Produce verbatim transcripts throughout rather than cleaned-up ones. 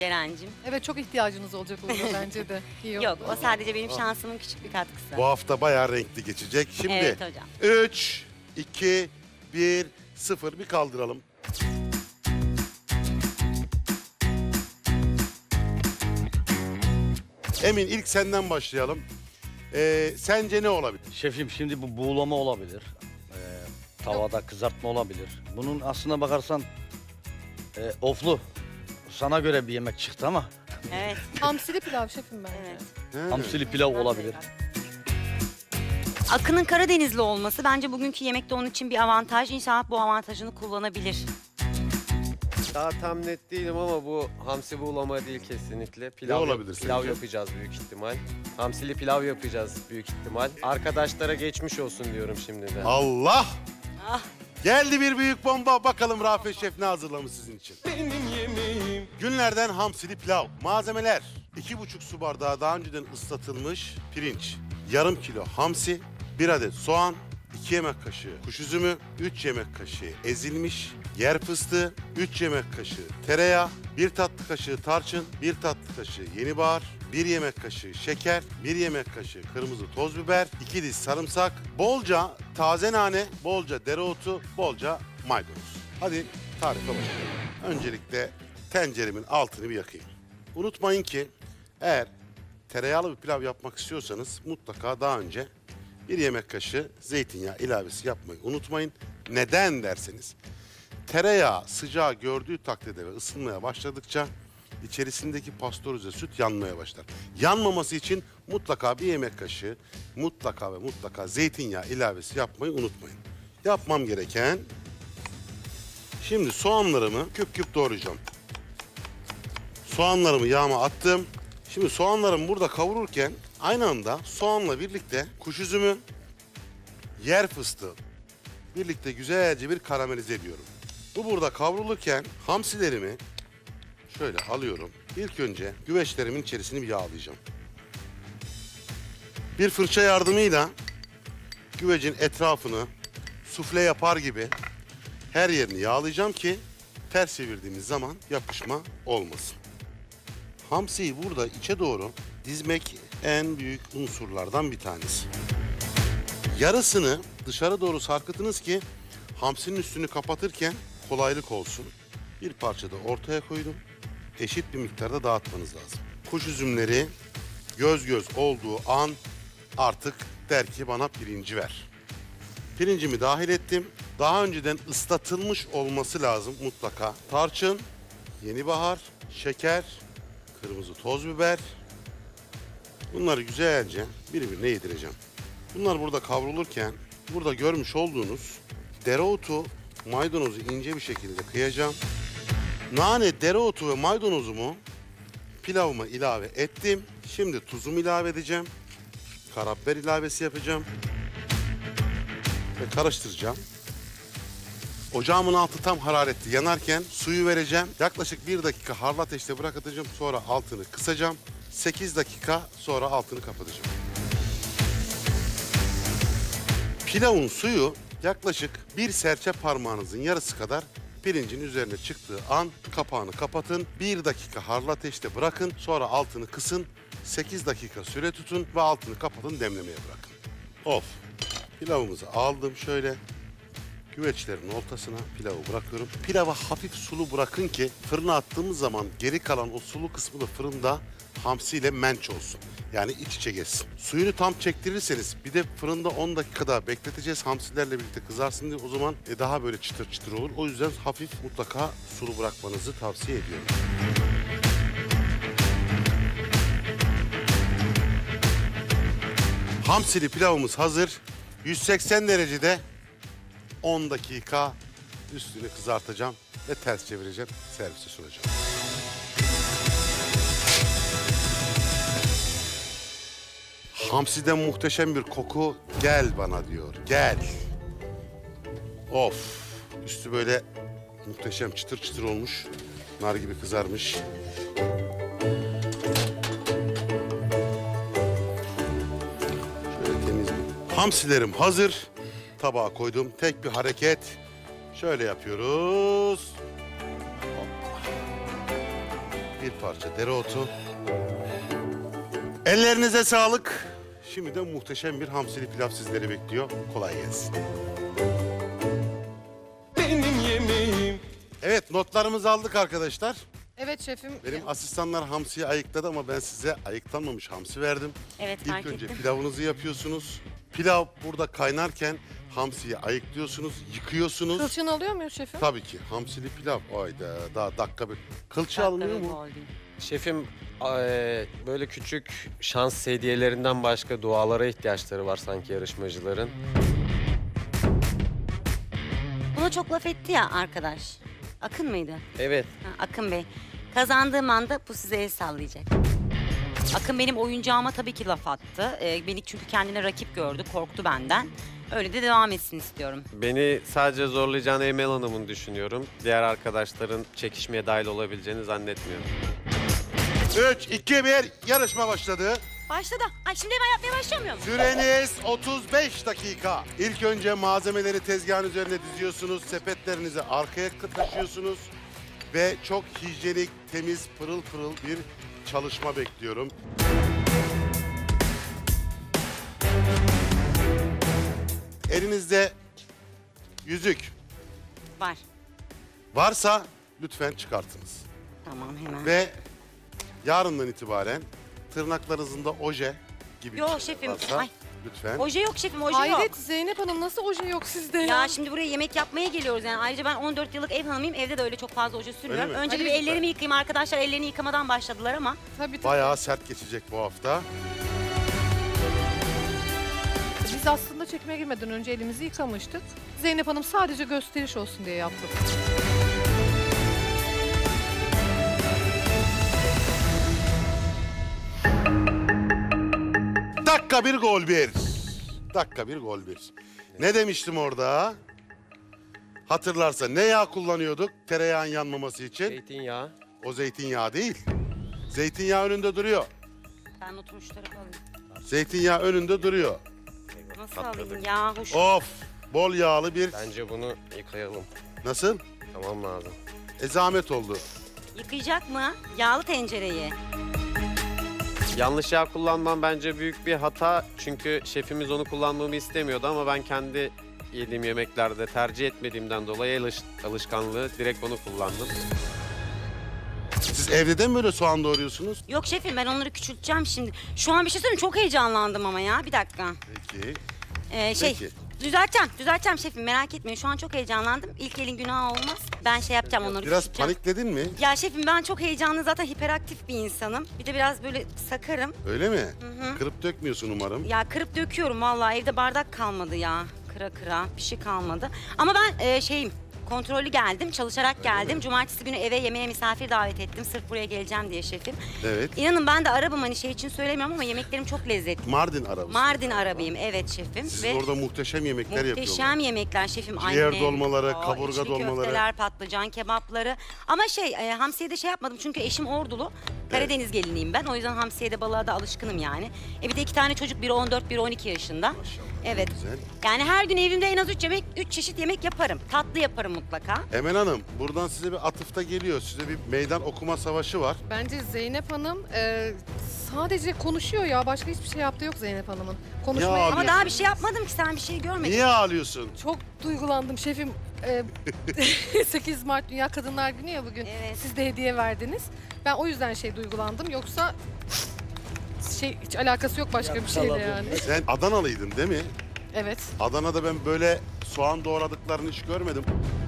Ceren'cim. Evet, çok ihtiyacınız olacak olur bence de. İyi oldu. Yok, o sadece benim şansımın küçük bir katkısı. Bu hafta bayağı renkli geçecek. Şimdi Evet hocam. üç, iki, bir, sıfır bir kaldıralım. Emin ilk senden başlayalım. Ee, sence ne olabilir? Şefim şimdi bu buğulama olabilir. Ee, tavada kızartma olabilir. Bunun aslına bakarsan e, oflu. Sana göre bir yemek çıktı ama Evet. Hamsili pilav şefim bence. Evet. He. hamsili pilav olabilir. Akın'ın Karadenizli olması bence bugünkü yemekte onun için bir avantaj. İnşallah bu avantajını kullanabilir. Daha tam net değilim ama bu hamsi buğulama değil kesinlikle. Pilav, Ne olabilir pilav sence? yapacağız büyük ihtimal. Hamsili pilav yapacağız büyük ihtimal. Arkadaşlara geçmiş olsun diyorum şimdiden. Allah! Ah. Geldi bir büyük bomba. Bakalım Rafet Şef ne hazırlamış sizin için. Günlerden hamsili pilav. Malzemeler: iki buçuk su bardağı daha önceden ıslatılmış pirinç, yarım kilo hamsi, bir adet soğan, iki yemek kaşığı kuş üzümü, üç yemek kaşığı ezilmiş yer fıstığı, üç yemek kaşığı tereyağı, bir tatlı kaşığı tarçın, bir tatlı kaşığı yeni bahar, bir yemek kaşığı şeker, bir yemek kaşığı kırmızı toz biber, iki diş sarımsak, bolca taze nane, bolca dereotu, bolca maydanoz. Hadi tarife başlayalım. Öncelikle tenceremin altını bir yakayım. Unutmayın ki eğer tereyağlı bir pilav yapmak istiyorsanız mutlaka daha önce bir yemek kaşığı zeytinyağı ilavesi yapmayı unutmayın. Neden derseniz tereyağı sıcağı gördüğü takdirde ve ısınmaya başladıkça içerisindeki pastörize süt yanmaya başlar. Yanmaması için mutlaka bir yemek kaşığı mutlaka ve mutlaka zeytinyağı ilavesi yapmayı unutmayın. Yapmam gereken, şimdi soğanlarımı küp küp doğrayacağım. Soğanlarımı yağıma attım. Şimdi soğanlarımı burada kavururken aynı anda soğanla birlikte kuş üzümü, yer fıstığı birlikte güzelce bir karamelize ediyorum. Bu burada kavrulurken hamsilerimi şöyle alıyorum. İlk önce güveçlerimin içerisini bir yağlayacağım. Bir fırça yardımıyla güvecin etrafını sufle yapar gibi her yerini yağlayacağım ki ters çevirdiğimiz zaman yapışma olmasın. Hamsiyi burada içe doğru dizmek en büyük unsurlardan bir tanesi. Yarısını dışarı doğru sarkıtınız ki hamsinin üstünü kapatırken kolaylık olsun. Bir parça da ortaya koydum. Eşit bir miktarda dağıtmanız lazım. Kuş üzümleri göz göz olduğu an artık der ki bana pirinci ver. Pirincimi dahil ettim. Daha önceden ıslatılmış olması lazım mutlaka. Tarçın, yeni bahar, şeker, kırmızı toz biber. Bunları güzelce birbirine yedireceğim. Bunlar burada kavrulurken burada görmüş olduğunuz dereotu, maydanozu ince bir şekilde kıyacağım. Nane, dereotu ve maydanozumu pilavıma ilave ettim. Şimdi tuzumu ilave edeceğim. Karabiber ilavesi yapacağım. Ve karıştıracağım. Ocağımın altı tam hararetli yanarken suyu vereceğim. Yaklaşık bir dakika harlı ateşte bırakacağım. Sonra altını kısacağım. sekiz dakika sonra altını kapatacağım. Pilavın suyu yaklaşık bir serçe parmağınızın yarısı kadar pirincin üzerine çıktığı an kapağını kapatın. bir dakika harlı ateşte bırakın. Sonra altını kısın. sekiz dakika süre tutun ve altını kapatın, demlemeye bırakın. Of. Pilavımızı aldım şöyle. Güveçlerin ortasına pilavı bırakıyorum. Pilavı hafif sulu bırakın ki fırına attığımız zaman geri kalan o sulu kısmı da fırında hamsiyle menç olsun. Yani iç içe geçsin. Suyunu tam çektirirseniz bir de fırında on dakika daha bekleteceğiz. Hamsilerle birlikte kızarsın diye, o zaman e, daha böyle çıtır çıtır olur. O yüzden hafif mutlaka sulu bırakmanızı tavsiye ediyorum. Hamsili pilavımız hazır. yüz seksen derecede on dakika üstünü kızartacağım ve ters çevireceğim, servise sunacağım. Hamsiden muhteşem bir koku gel bana diyor, gel. Of, üstü böyle muhteşem çıtır çıtır olmuş, nar gibi kızarmış. Şöyle temiz bir... Hamsilerim hazır. Tabağa koydum. Tek bir hareket. Şöyle yapıyoruz. bir parça dereotu. Ellerinize sağlık. Şimdi de muhteşem bir hamsili pilav sizleri bekliyor. Kolay gelsin. Benim yemeğim. Evet, notlarımızı aldık arkadaşlar. Evet şefim. Benim asistanlar hamsiyi ayıkladı ama ben size ayıklanmamış hamsi verdim. Evet, İlk fark önce ettim. pilavınızı yapıyorsunuz. Pilav burada kaynarken hamsiyi ayıklıyorsunuz, yıkıyorsunuz. Kılçığını alıyor muyuz şefim? Tabii ki hamsili pilav. Hayda, daha dakika bir. Kılçı alınıyor Dakika mu? gol değil. Şefim eee, böyle küçük şans hediyelerinden başka dualara ihtiyaçları var sanki yarışmacıların. Buna çok laf etti ya arkadaş. Akın mıydı? Evet. Ha, Akın Bey. Kazandığım anda bu size el sallayacak. Akın benim oyuncağıma tabii ki laf attı. Ee, beni çünkü kendine rakip gördü, korktu benden. Öyle de devam etsin istiyorum. Beni sadece zorlayacağını Emel Hanım'ın düşünüyorum. Diğer arkadaşların çekişmeye dahil olabileceğini zannetmiyorum. üç, iki, bir, yarışma başladı. Başladı. Ay şimdi hemen yapmaya başlamıyor mu? Süreniz otuz beş dakika. İlk önce malzemeleri tezgahın üzerine diziyorsunuz. Sepetlerinizi arkaya taşıyorsunuz. Ve çok hijyenik, temiz, pırıl pırıl bir çalışma bekliyorum. Elinizde yüzük Var. varsa lütfen çıkartınız. Tamam hemen. Ve yarından itibaren tırnaklarınızda oje gibi Yo, bir şeyler şefim, varsa ay. lütfen. Oje yok şefim, oje Hayret yok. Zeynep Hanım nasıl oje yok sizde ya? Ya şimdi buraya yemek yapmaya geliyoruz yani. Ayrıca ben on dört yıllık ev hanımıyım. Evde de öyle çok fazla oje sürmüyorum. Öyle mi? Önce Hadi bir lütfen. ellerimi yıkayayım. Arkadaşlar ellerini yıkamadan başladılar ama. Tabii tabii. Bayağı sert geçecek bu hafta. Biz aslında çekmeye girmeden önce elimizi yıkamıştık. Zeynep Hanım sadece gösteriş olsun diye yaptı. Dakika bir gol bir. Dakika bir gol bir. Ne demiştim orada? Hatırlarsa ne yağ kullanıyorduk tereyağın yanmaması için? Zeytinyağı. O zeytinyağı değil. Zeytinyağı önünde duruyor. Ben oturmuş tarafa alayım. Zeytinyağı önünde duruyor. Nasıl Patladık. alayım ya? Hoş. Of! Bol yağlı bir... Bence bunu yıkayalım. Nasıl? Tamam lazım. E zahmet oldu. Yıkayacak mı? Yağlı tencereyi. Yanlış yağ kullanmam bence büyük bir hata. Çünkü şefimiz onu kullanmamı istemiyordu ama ben kendi yediğim yemeklerde tercih etmediğimden dolayı el alış- alışkanlığı direkt onu kullandım. Siz evde de mi böyle soğan doğruyorsunuz? Yok şefim ben onları küçülteceğim şimdi. Şu an bir şey söyleyeyim çok heyecanlandım ama ya. Bir dakika. Peki. Ee, şey Peki. düzelteceğim. Düzelteceğim şefim merak etmeyin. Şu an çok heyecanlandım. İlk elin günahı olmaz. Ben şey yapacağım onları Biraz küçülteceğim. panikledin mi? Ya şefim ben çok heyecanlı zaten hiperaktif bir insanım. Bir de biraz böyle sakarım. Öyle mi? Kırıp dökmüyorsun umarım. Ya kırıp döküyorum vallahi evde bardak kalmadı ya. Kıra kıra bir şey kalmadı. Ama ben e, şeyim kontrollü geldim, çalışarak geldim. Cumartesi günü eve yemeğe misafir davet ettim. Sırf buraya geleceğim diye şefim. Evet. İnanın ben de arabım hani şey için söylemiyorum ama yemeklerim çok lezzetli. Mardin arabası. Mardin arabıyım evet şefim. Siz orada muhteşem yemekler yapıyorlar. muhteşem yemekler şefim. Ciğer Annem, dolmaları, o kaburga içli dolmaları. köfteler, patlıcan kebapları. Ama şey e, hamsiye de şey yapmadım çünkü eşim Ordulu. Karadeniz geliniyim ben. O yüzden hamsiye de balığa da alışkınım yani. E bir de iki tane çocuk biri on dört biri on iki yaşında. Evet. Güzel. Yani her gün evimde en az üç yemek, üç çeşit yemek yaparım. Tatlı yaparım mutlaka. Emel Hanım, buradan size bir atıfta geliyor. Size bir meydan okuma savaşı var. Bence Zeynep Hanım e, sadece konuşuyor ya. Başka hiçbir şey yaptığı yok Zeynep Hanım'ın. Konuşmayı Ya Ama daha bir şey yapmadım ki sen bir şey görmedin. Niye ağlıyorsun? Çok duygulandım şefim. E, sekiz Mart Dünya Kadınlar Günü ya bugün. Evet. Siz de hediye verdiniz. Ben o yüzden şey duygulandım. Yoksa şey hiç alakası yok başka bir şeyle yani. Sen Adanalıydın değil mi? Evet. Adana'da ben böyle soğan doğradıklarını hiç görmedim.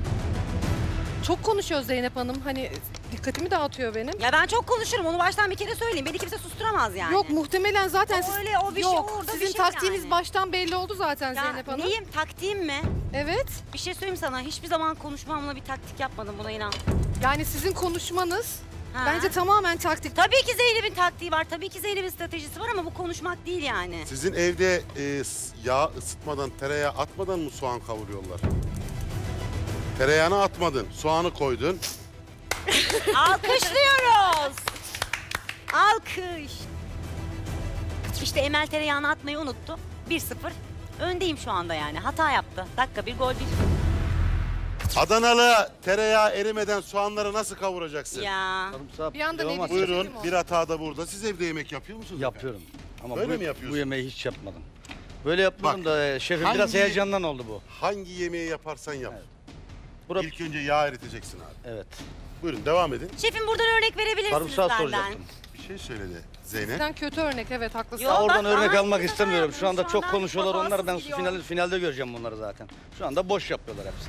Çok konuşuyor Zeynep Hanım. Hani dikkatimi dağıtıyor benim. Ya ben çok konuşurum onu baştan bir kere söyleyeyim. Beni kimse susturamaz yani. Yok muhtemelen zaten O siz... öyle, o bir şey, Yok orada bir sizin şey taktiğiniz yani. baştan belli oldu zaten Ya Zeynep Hanım. neyim taktiğim mi? Evet. Bir şey söyleyeyim sana. Hiçbir zaman konuşmamla bir taktik yapmadım buna inan. Yani sizin konuşmanız Ha. bence tamamen taktik. Tabii ki Zeynep'in taktiği var. Tabii ki Zeynep'in stratejisi var ama bu konuşmak değil yani. Sizin evde e, s- yağ ısıtmadan, tereyağı atmadan mı soğan kavuruyorlar? Tereyağını atmadın, soğanı koydun. Alkışlıyoruz. Alkış. İşte Emel tereyağını atmayı unuttu. bir sıfır. Öndeyim şu anda yani. Hata yaptı. Dakika bir gol bir. Adanalı tereyağı erimeden soğanları nasıl kavuracaksın? Ya. Sarımsağı Bir anda pilavım ne var. diyecek? Buyurun Çekim o. bir hata da burada. Siz evde yemek yapıyor musunuz? Yapıyorum. Ama Böyle bu, mi yapıyorsun? bu yemeği hiç yapmadım. Böyle yapmadım Bak, da e, şefim hangi- biraz heyecandan oldu bu. Hangi yemeği yaparsan yap. Bura, İlk önce yağ eriteceksin abi. evet. Buyurun devam edin. Şefim buradan örnek verebilirsiniz Sarımsağı benden. soracaktım. Bir şey söyledi Zeynep. Sizden kötü örnek, evet haklısın. Yo, Ya oradan bak, örnek aha, almak bir defa istemiyorum. yaptım. Şu anda Şu çok anda konuşuyorlar onlar. Ben hatasız gidiyor. final, finalde göreceğim bunları zaten. Şu anda boş yapıyorlar hepsi.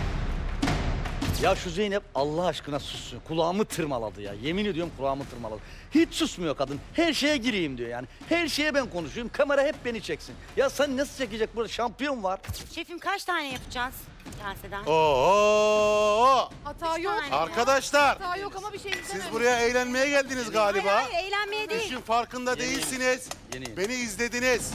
Ya şu Zeynep Allah aşkına sussun. Kulağımı tırmaladı ya. Yemin ediyorum kulağımı tırmaladı. Hiç susmuyor kadın. Her şeye gireyim diyor yani. Her şeye ben konuşuyorum. Kamera hep beni çeksin. Ya sen nasıl çekecek burada? Şampiyon var. Şefim kaç tane yapacağız kaseden? Oo! Hata Üç yok. tane. Arkadaşlar Hata yok ama bir şey izlemedim. siz buraya eğlenmeye geldiniz galiba. Hayır, hayır, eğlenmeye değil. İşin farkında Yeni- değilsiniz. Yeni- Beni izlediniz.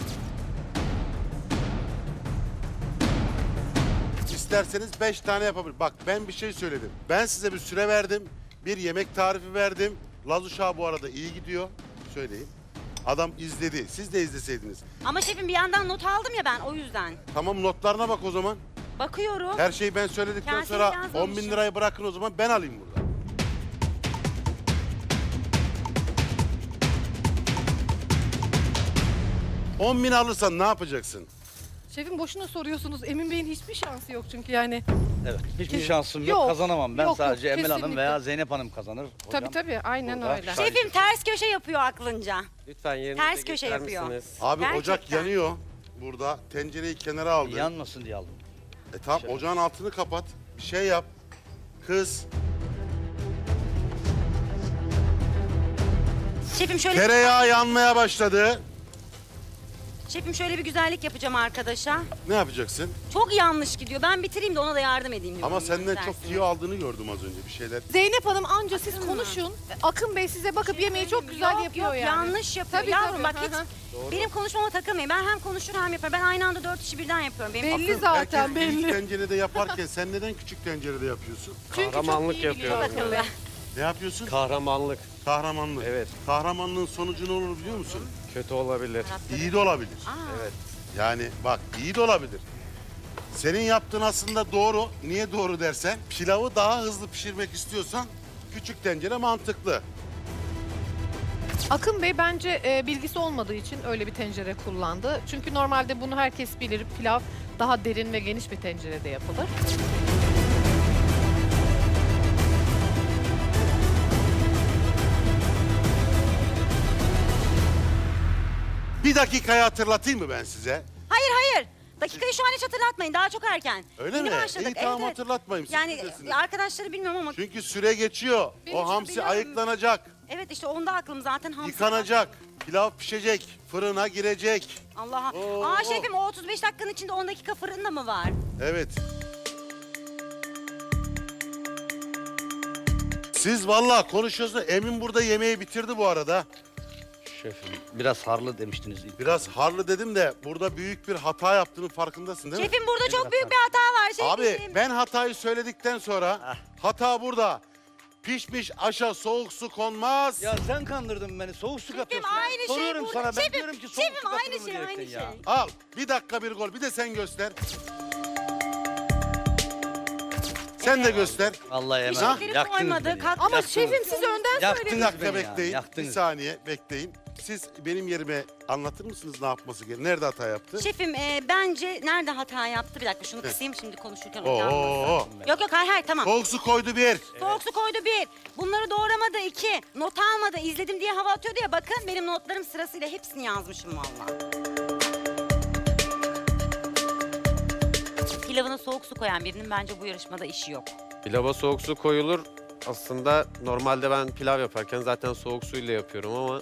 İsterseniz beş tane yapabilir. Bak ben bir şey söyledim. Ben size bir süre verdim. Bir yemek tarifi verdim. Laz uşağı bu arada iyi gidiyor. Söyleyeyim. Adam izledi. Siz de izleseydiniz. Ama şefim bir yandan not aldım ya ben o yüzden. Tamam notlarına bak o zaman. Bakıyorum. Her şeyi ben söyledikten Kendisi sonra yazmamışım. on bin lirayı bırakın o zaman ben alayım burada. on bin alırsan ne yapacaksın? Şefim boşuna soruyorsunuz. Emin Bey'in hiçbir şansı yok çünkü yani. Evet. Hiçbir Kes- şansım yok. Yok, Kazanamam. Ben yok, yok, sadece Emel Hanım kesinlikle. veya Zeynep Hanım kazanır. Hocam. Tabii tabii aynen Burada öyle. şahit- Şefim ters köşe yapıyor aklınca. Lütfen yerinize Ters köşe geçer yapıyor. misiniz? Abi Gerçekten. ocak yanıyor burada. Tencereyi kenara aldı. Yanmasın diye aldım. E tamam ocağın altını kapat. Bir şey yap. Kız. Şefim şöyle Tereyağı yanmaya başladı. şefim şöyle bir güzellik yapacağım arkadaşa. Ne yapacaksın? Çok yanlış gidiyor. Ben bitireyim de ona da yardım edeyim diyorum. Ama senden çok isterseniz. tiyo aldığını gördüm az önce bir şeyler. Zeynep Hanım anca siz Akın mı? konuşun. Akın Bey size bakıp yemeği çok güzel Yok, yapıyor yok, yani. yanlış yapıyor. Tabii, Yavrum tabii, bak hı hiç hı. benim konuşmama takılmayın. Ben hem konuşur hem yaparım. Ben aynı anda dört işi birden yapıyorum. Benim Belli akıl- zaten Herkes büyük belli. tencerede yaparken sen neden küçük tencerede yapıyorsun? Çünkü çok Kahramanlık iyi yapıyor. biliyor akıllı. Ne yapıyorsun? Kahramanlık. Kahramanlık. Evet. Kahramanlığın sonucu ne olur biliyor musun? Kötü olabilir. İyi de olabilir. Aa, Evet. Yani bak iyi de olabilir. Senin yaptığın aslında doğru. Niye doğru dersen pilavı daha hızlı pişirmek istiyorsan küçük tencere mantıklı. Akın Bey bence e, bilgisi olmadığı için öyle bir tencere kullandı. Çünkü normalde bunu herkes bilir. Pilav daha derin ve geniş bir tencerede yapılır. Bir dakikayı hatırlatayım mı ben size? Hayır hayır. Dakikayı şu an hiç hatırlatmayın. Daha çok erken. Öyle Yeni mi? başladık. İyi tamam Evet, evet. hatırlatmayayım. Siz Yani bilirsiniz. arkadaşları bilmiyorum ama Çünkü süre geçiyor. Benim o için hamsi biliyorum. ayıklanacak, evet işte onda aklım zaten hamsi. yıkanacak, pilav pişecek, fırına girecek. Allah'a. Oo. Aa şefim o otuz beş dakikanın içinde on dakika fırında mı var? Evet. Siz vallahi konuşuyorsunuz. Emin burada yemeği bitirdi bu arada. Şefim biraz harlı demiştiniz ilk. Biraz harlı dedim de burada büyük bir hata yaptığının farkındasın değil mi? Şefim burada çok hata? büyük bir hata var şefim. Abi ben hatayı söyledikten sonra Ah. hata burada. Pişmiş aşa soğuk su konmaz. Ya sen kandırdın beni. Soğuk su katıyorsun. aynı şey Soruyorum burada. sana. Ben Şefim, diyorum ki soğuk şefim, su aynı katılır mı şey, aynı gerektin ya? şey. Al bir dakika bir gol bir de sen göster. Sen de göster. Vallahi Bir hemen şeyleri yaktınız koymadı, beni. kat- Ama Yaktınız. şefim siz önden Yaktınız Bir söylediniz. dakika beni ya, bekleyin. Bir yaktınız. saniye bekleyin. Siz benim yerime anlatır mısınız ne yapması gerekiyor? Nerede hata yaptı? Şefim e, bence nerede hata yaptı? Bir dakika şunu kısayım şimdi konuşurken o yanmasın. Oo. Yok yok hayır hayır tamam. Soğuk su koydu bir. Soğuk su koydu bir. Bunları doğramadı iki. Not almadı. İzledim diye hava atıyordu ya. Bakın benim notlarım sırasıyla hepsini yazmışım valla. Pilavına soğuk su koyan birinin bence bu yarışmada işi yok. Pilava soğuk su koyulur. Aslında normalde ben pilav yaparken zaten soğuk suyla yapıyorum ama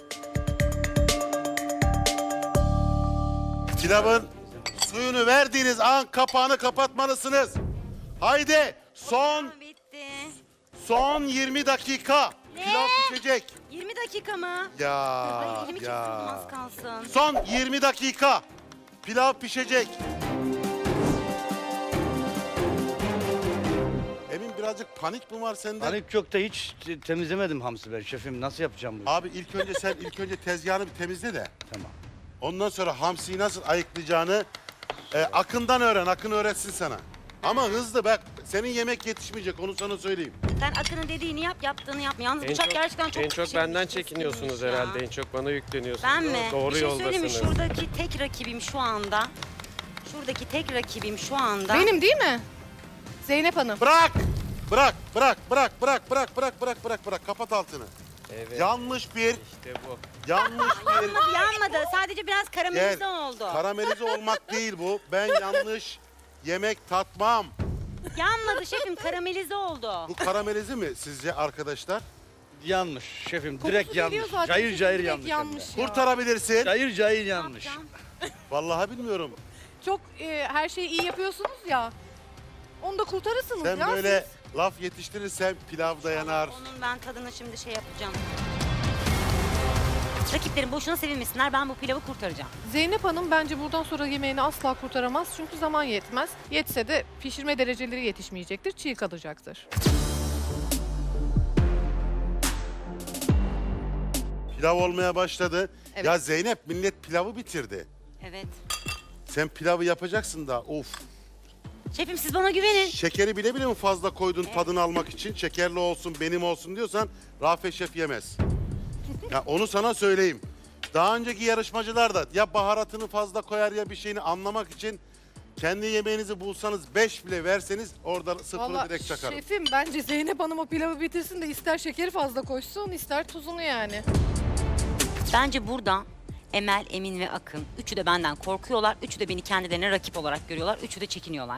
Pilavın suyunu verdiğiniz an kapağını kapatmalısınız. Haydi son Bitti. son yirmi dakika. Ne? Pilav pişecek. yirmi dakika mı? Ya Ay elimi kesildim ya. az kalsın. Son yirmi dakika. Pilav pişecek. Emin birazcık panik mi var sende? Panik yok da hiç te- temizlemedim hamsi ben. Şefim nasıl yapacağım bu işi? Abi ilk önce sen ilk önce tezgahını bir temizle de. Tamam. Ondan sonra hamsiyi nasıl ayıklayacağını e, Akın'dan öğren. Akın öğretsin sana. Ama hızlı bak senin yemek yetişmeyecek onu sana söyleyeyim. Sen Akın'ın dediğini yap, yaptığını yapma. Yalnız En bıçak çok, gerçekten çok en çok pişirmiş, benden keskinmiş çekiniyorsunuz ya. herhalde. En çok bana yükleniyorsunuz. Ben mi? Doğru bir şey söyleyeyim mi? yoldasınız. Şuradaki tek rakibim şu anda. Şuradaki tek rakibim şu anda. Benim değil mi? Zeynep Hanım. Bırak! Bırak, bırak, bırak, bırak, bırak, bırak, bırak, bırak, bırak. Kapat altını. Evet. Yanlış bir, İşte bu. yanlış bir. Yanmadı, yanmadı. Sadece biraz karamelize Gel. oldu. Karamelize olmak değil bu. Ben yanlış yemek tatmam. Yanmadı şefim, karamelize oldu. Bu karamelize mi sizce arkadaşlar? Yanlış şefim, Kokusu direkt geliyor yanlış. zaten, Cayır şefim, cayır direkt yanlış. yanlış hem de. ya. Kurtarabilirsin. Cayır cayır yanlış. Yapacağım. Vallahi bilmiyorum. Çok e, her şeyi iyi yapıyorsunuz ya. Onu da kurtarırsınız Sen ya böyle siz. laf yetiştirirsen pilav da yanar. Onun ben tadını şimdi şey yapacağım. Rakiplerim boşuna sevinmesinler. Ben bu pilavı kurtaracağım. Zeynep Hanım bence buradan sonra yemeğini asla kurtaramaz. Çünkü zaman yetmez. Yetse de pişirme dereceleri yetişmeyecektir. Çiğ kalacaktır. Pilav olmaya başladı. Evet. Ya Zeynep millet pilavı bitirdi. Evet. Sen pilavı yapacaksın da of. Şefim siz bana güvenin. Şekeri bile bile mi fazla koydun tadını almak için? Şekerli olsun benim olsun diyorsan Rafet Şef yemez. Ya onu sana söyleyeyim. Daha önceki yarışmacılar da ya baharatını fazla koyar ya bir şeyini anlamak için kendi yemeğinizi bulsanız beş bile verseniz orada sıfırı Vallahi direkt çakarım. şefim bence Zeynep Hanım o pilavı bitirsin de ister şekeri fazla koysun ister tuzunu yani. Bence burada Emel, Emin ve Akın. Üçü de benden korkuyorlar. Üçü de beni kendilerine rakip olarak görüyorlar. Üçü de çekiniyorlar.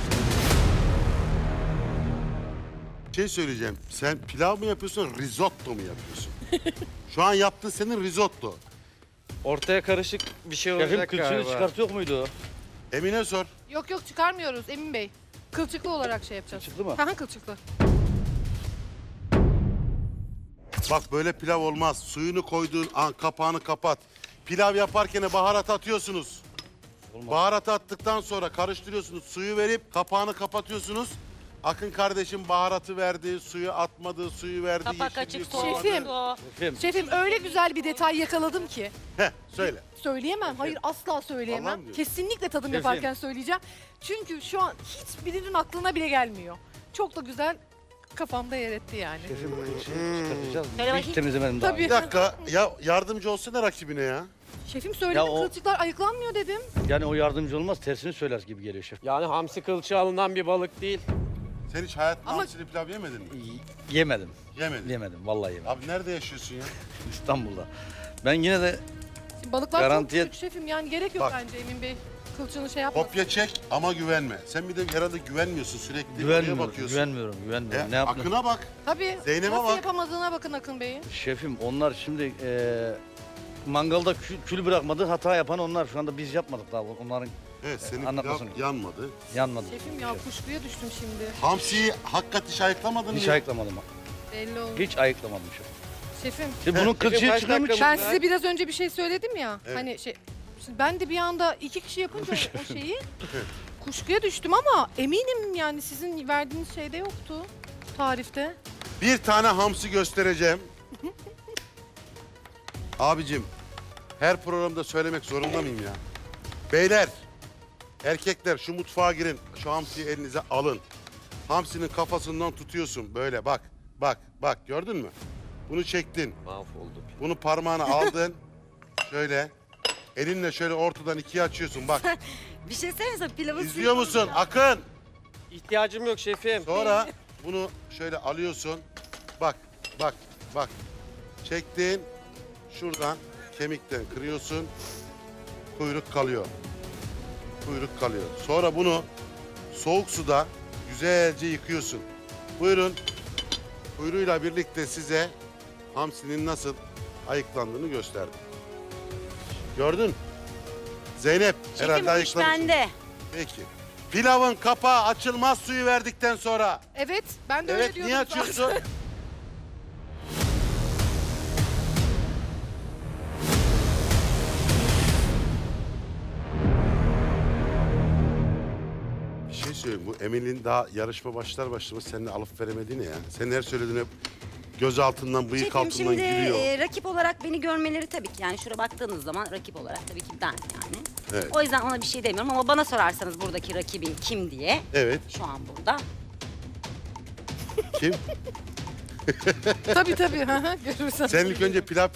Bir şey söyleyeceğim. Sen pilav mı yapıyorsun, risotto mu yapıyorsun? Şu an yaptığın senin risotto. Ortaya karışık bir şey Şefim olacak kılçığını galiba. çıkartıyor muydu? Emine sor. Yok yok çıkarmıyoruz Emin Bey. Kılçıklı olarak şey yapacağız. Kılçıklı mı? Hı hı kılçıklı. Bak böyle pilav olmaz. Suyunu koyduğun an kapağını kapat. Pilav yaparken baharat atıyorsunuz. Olmaz. Baharatı attıktan sonra karıştırıyorsunuz. Suyu verip kapağını kapatıyorsunuz. Akın kardeşim baharatı verdi, suyu atmadı, suyu verdi. Kapak yeşilliği açık koymadı. Şefim. soğuk. Şefim, Şefim öyle güzel bir detay yakaladım ki. Heh, söyle. Söyleyemem. Hayır asla Vallahi söyleyemem. mi diyorsun? Kesinlikle tadım Şefim. yaparken söyleyeceğim. Çünkü şu an hiçbirinin aklına bile gelmiyor. Çok da güzel kafamda yer etti yani. şefim kılçığını çıkartacağız mı? Söyle Hiç bakayım. temizlemedim daha. Tabii. Bir dakika ya yardımcı olsana rakibine ya. Şefim söyledim Ya o- kılçıklar ayıklanmıyor dedim. Yani o yardımcı olmaz, tersini söyler gibi geliyor şef. Yani hamsi kılçığı alınan bir balık değil. Sen hiç hayatında Ama- hamsili pilav yemedin mi? Y- Yemedim, Yemedin. yemedim. Vallahi yemedim. Abi nerede yaşıyorsun ya? İstanbul'da. Ben yine de Şimdi balıklar Garantiye- çok küçük şefim yani gerek yok Bak. bence Emin Bey. Kılçığını şey yapmasın. Kopya çek ama güvenme. Sen bir de herhalde güvenmiyorsun sürekli oraya güvenmiyorum, bakıyorsun. güvenmiyorum, güvenmiyorum. E, ne yaptın? Akın'a bak. Tabii. Zeynep'e Nasıl bak. yapamadığına bakın Akın Bey'in. Şefim onlar şimdi eee mangalda kül, kül bırakmadı, hata yapan onlar. Şu anda biz yapmadık daha onların Evet senin Anlatmasın. pilav yanmadı. yanmadı. Şefim ya kuşkuya düştüm şimdi. Hamsiyi hakikat hiç ayıklamadın mı? Hiç ya? ayıklamadım. Belli oldu. Hiç ayıklamadım şef. Şefim Şimdi bunun kılçığı kaç çıkıyor mu? dakika ben bu- size biraz önce bir şey söyledim ya. Evet. Hani şey şimdi ben de bir anda iki kişi yapınca o, o şeyi kuşkuya düştüm ama eminim yani sizin verdiğiniz şeyde yoktu tarifte. Bir tane hamsi göstereceğim. Abicim her programda söylemek zorunda mıyım ya? Beyler, erkekler şu mutfağa girin. Şu hamsiyi elinize alın. Hamsinin kafasından tutuyorsun böyle bak. Bak bak gördün mü? Bunu çektin. Mahvolduk. Bunu parmağına aldın. Şöyle. Elinle şöyle ortadan ikiye açıyorsun bak. Bir şey söyleyeyim pilavı İzliyor musun? Akın. İhtiyacım yok şefim. Sonra bunu şöyle alıyorsun. Bak, bak, bak. Çektin. Şuradan kemikten kırıyorsun. Kuyruk kalıyor. Kuyruk kalıyor. Sonra bunu soğuk suda güzelce yıkıyorsun. Buyurun. Kuyruğuyla birlikte size hamsinin nasıl ayıklandığını gösterdim. Gördün? Zeynep Şefim herhalde bu iş ayıklamışsın. bende. Peki. Pilavın kapağı açılmaz suyu verdikten sonra. Evet ben de öyle Evet diyordum. niye zaten. açıyorsun? Bir şey söyleyeyim. Bu Emel'in daha yarışma başlar başlamaz seninle alıp veremediğini ya. Senin her söylediğine göz altından, bıyık Şefim altından şimdi gülüyor. e, rakip olarak beni görmeleri tabii ki yani şuraya baktığınız zaman rakip olarak tabii ki ben yani. Evet. O yüzden ona bir şey demiyorum ama bana sorarsanız buradaki rakibin kim diye Evet. şu an burada Kim? Tabii tabii. hı hı, Görürsen. Sen ilk önce pilav